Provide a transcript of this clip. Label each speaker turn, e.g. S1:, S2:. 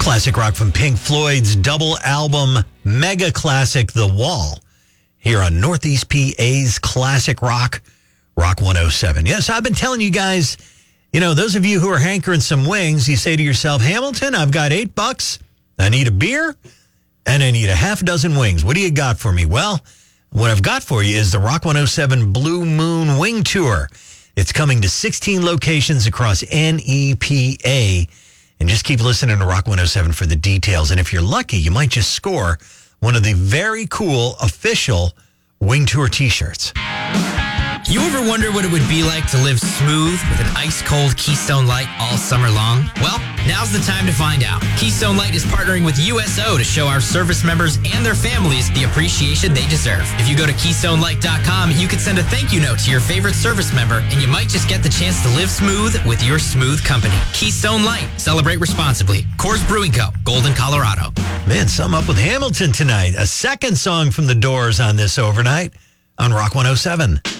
S1: Classic rock from Pink Floyd's double album mega classic, The Wall, here on Northeast PA's Classic Rock, Rock 107. Yes, I've been telling you guys, those of you who are hankering some wings, you say to yourself, Hamilton, I've got $8. I need a beer and I need a half dozen wings. What do you got for me? Well, what I've got for you is the Rock 107 Blue Moon Wing Tour. It's coming to 16 locations across NEPA. And just keep listening to Rock 107 for the details. And if you're lucky, you might just score one of the very cool official Wing Tour t-shirts.
S2: You ever wonder what it would be like to live smooth with an ice-cold Keystone Light all summer long? Well, now's the time to find out. Keystone Light is partnering with USO to show our service members and their families the appreciation they deserve. If you go to KeystoneLight.com, you can send a thank you note to your favorite service member, and you might just get the chance to live smooth with your smooth company. Keystone Light. Celebrate responsibly. Coors Brewing Co., Golden, Colorado.
S1: Man, something up with Hamilton tonight. A second song from The Doors on this overnight on Rock 107.